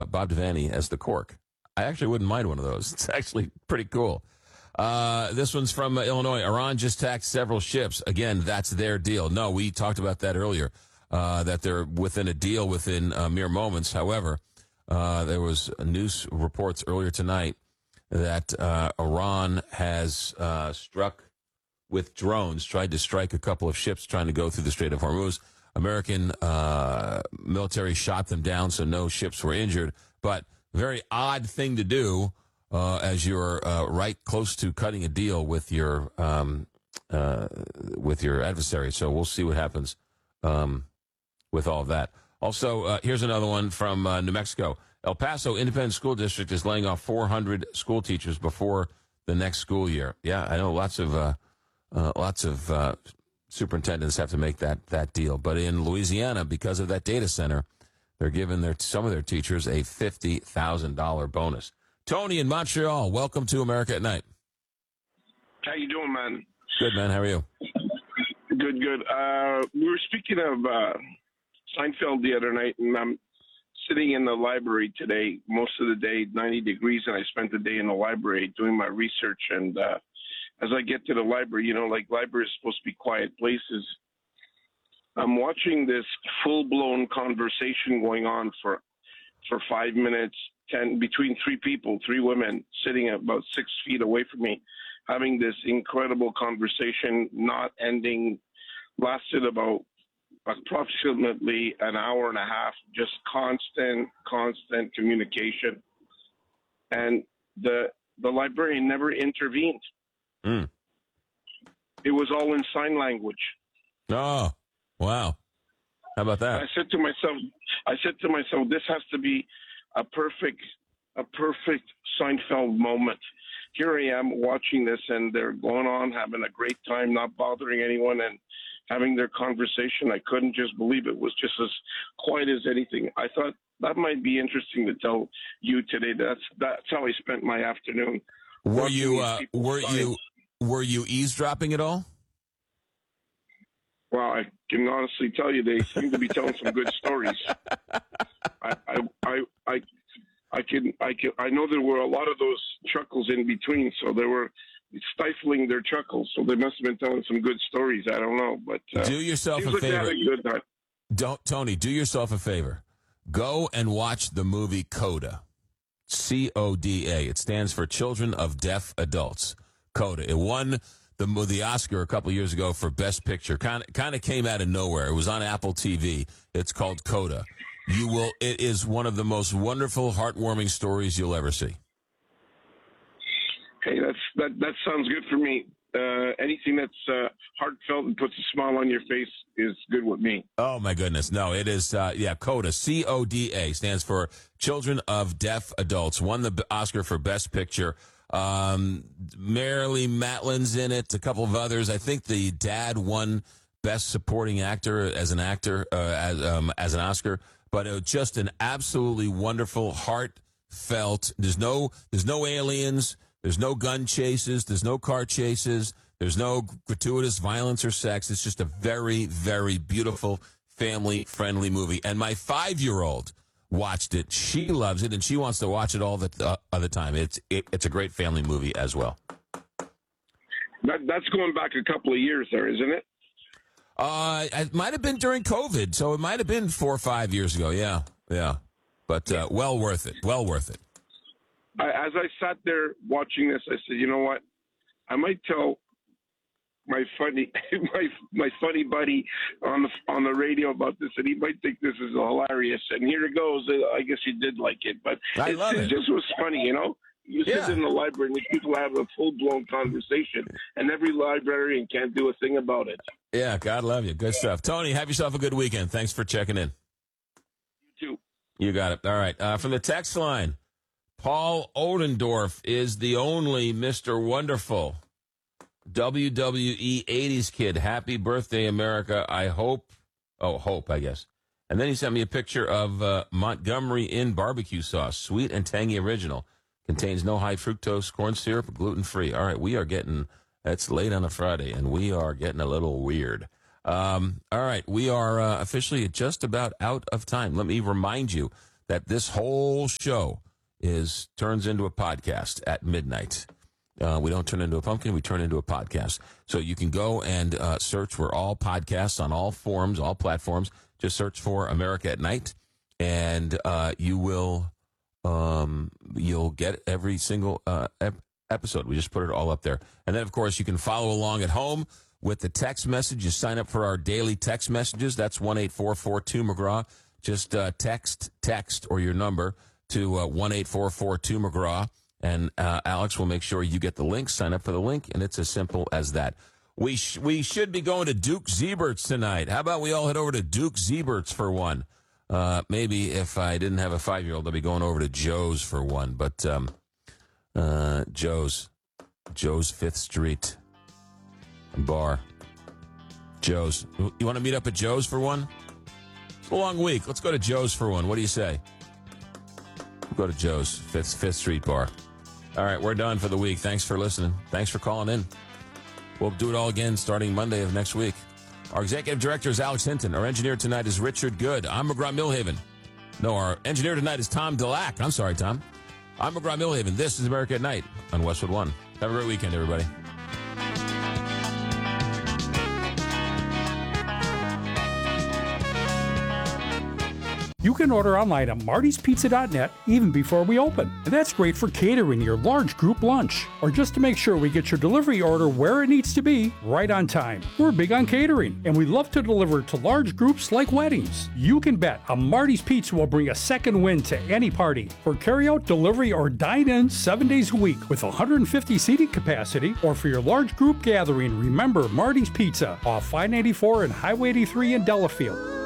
Bob Devaney as the cork. I actually wouldn't mind one of those. It's actually pretty cool. This one's from Illinois. Iran just taxed several ships. Again, that's their deal. No, we talked about that earlier, that they're within a deal within mere moments. However, there was news reports earlier tonight that Iran has struck with drones, tried to strike a couple of ships trying to go through the Strait of Hormuz. American military shot them down, so no ships were injured. But very odd thing to do as you're right close to cutting a deal with your adversary. So we'll see what happens with all of that. Also, here's another one from New Mexico. El Paso Independent School District is laying off 400 school teachers before the next school year. Yeah, I know lots of superintendents have to make that deal. But in Louisiana, because of that data center, they're giving some of their teachers a $50,000 bonus. Tony in Montreal, welcome to America at Night. How you doing, man? Good, man. How are you? Good. We were speaking of Seinfeld the other night, and I'm sitting in the library today, most of the day, 90 degrees, and I spent the day in the library doing my research. And as I get to the library, like libraries are supposed to be quiet places, I'm watching this full-blown conversation going on for 5 minutes, between three women sitting about 6 feet away from me, having this incredible conversation, not ending, lasted about approximately an hour and a half, just constant communication. And the librarian never intervened. Mm. It was all in sign language. Oh, wow. How about that? I said to myself, this has to be a perfect Seinfeld moment. Here I am watching this, and they're going on, having a great time, not bothering anyone, and having their conversation. I couldn't just believe it was just as quiet as anything. I thought that might be interesting to tell you today. That's how I spent my afternoon. Were you eavesdropping at all? Well, I can honestly tell you they seem to be telling some good stories. I know there were a lot of those chuckles in between, so they were stifling their chuckles. So they must have been telling some good stories. I don't know, but do yourself a favor. Tony, do yourself a favor. Go and watch the movie Coda. CODA. It stands for Children of Deaf Adults. Coda. It won the Oscar a couple of years ago for Best Picture. Kind of came out of nowhere. It was on Apple TV. It's called Coda. It is one of the most wonderful, heartwarming stories you'll ever see. Hey, that sounds good for me. Anything that's heartfelt and puts a smile on your face is good with me. Oh, my goodness. No, it is, CODA. CODA stands for Children of Deaf Adults. Won the Oscar for Best Picture. Marilee Matlin's in it, a couple of others. I think the dad won Best Supporting Actor as an as an Oscar. But it was just an absolutely wonderful, heartfelt. There's no aliens. There's no gun chases. There's no car chases. There's no gratuitous violence or sex. It's just a very, very beautiful, family-friendly movie. And my 5-year-old watched it. She loves it, and she wants to watch it all the other time. It's a great family movie as well. That's going back a couple of years there, isn't it? It might have been during COVID, so it might have been 4 or 5 years ago. Yeah. But well worth it. Well worth it. As I sat there watching this, I said, you know what? I might tell my funny buddy on the radio about this, and he might think this is hilarious. And here it goes. I guess he did like it, but it just was funny, You sit in the library and people have a full-blown conversation, and every librarian can't do a thing about it. Yeah, God love you. Good stuff. Tony, have yourself a good weekend. Thanks for checking in. You too. You got it. All right. From the text line, Paul Odendorf is the only Mr. Wonderful. WWE 80s kid. Happy birthday, America. I hope. Oh, hope, I guess. And then he sent me a picture of Montgomery Inn barbecue sauce, sweet and tangy original. Contains no high fructose corn syrup, gluten-free. All right, it's late on a Friday, and we are getting a little weird. All right, we are officially just about out of time. Let me remind you that this whole show turns into a podcast at midnight. We don't turn into a pumpkin, we turn into a podcast. So you can go and search for all podcasts on all forums, all platforms. Just search for America at Night, and you'll get every single episode. We just put it all up there. And then, of course, you can follow along at home with the text message. You sign up for our daily text messages. That's 1-844-2-McGraw. Just text or your number to 1-844-2-McGraw. And Alex will make sure you get the link. Sign up for the link, and it's as simple as that. We should be going to Duke Zebert's tonight. How about we all head over to Duke Zebert's for one? Maybe if I didn't have a 5-year-old, I'd be going over to Joe's for one. But Joe's 5th Street Bar. Joe's. You want to meet up at Joe's for one? It's a long week. Let's go to Joe's for one. What do you say? We'll go to Joe's 5th Street Bar. All right, we're done for the week. Thanks for listening. Thanks for calling in. We'll do it all again starting Monday of next week. Our executive director is Alex Hinton. Our engineer tonight is Richard Good. I'm McGraw Millhaven. No, our engineer tonight is Tom Delac. I'm sorry, Tom. I'm McGraw Millhaven. This is America at Night on Westwood One. Have a great weekend, everybody. You can order online at martyspizza.net even before we open. And that's great for catering your large group lunch, or just to make sure we get your delivery order where it needs to be, right on time. We're big on catering, and we love to deliver to large groups like weddings. You can bet a Marty's Pizza will bring a second win to any party. For carryout, delivery, or dine-in 7 days a week with 150 seating capacity, or for your large group gathering, remember Marty's Pizza off 594 and Highway 83 in Delafield.